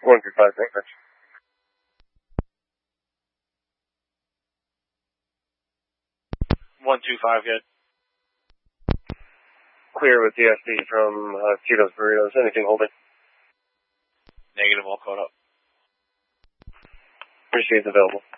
135, thanks, Rich. Good. Clear with DSD from Tito's Burritos. Anything holding? Negative, all caught up. Appreciate available.